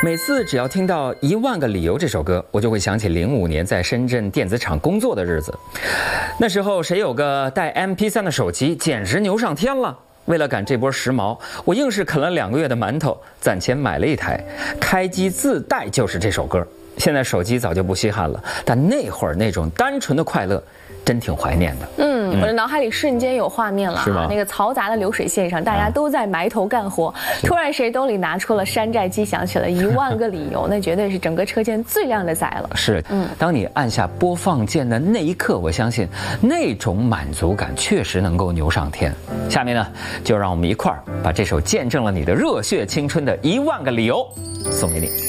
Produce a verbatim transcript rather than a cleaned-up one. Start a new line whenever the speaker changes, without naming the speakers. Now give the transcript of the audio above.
每次只要听到《一万个理由》这首歌，我就会想起零五年在深圳电子厂工作的日子。那时候谁有个带 M P 三 的手机，简直牛上天了。为了赶这波时髦，我硬是啃了两个月的馒头，攒钱买了一台，开机自带就是这首歌。现在手机早就不稀罕了，但那会儿那种单纯的快乐，真挺怀念的。
嗯，我的脑海里瞬间有画面了，
是吗？
那个嘈杂的流水线上，大家都在埋头干活，突然谁兜里拿出了山寨机，响起了一万个理由，那绝对是整个车间最靓的仔了。
是，嗯，当你按下播放键的那一刻，我相信那种满足感确实能够牛上天。下面呢，就让我们一块儿把这首见证了你的热血青春的一万个理由送给你。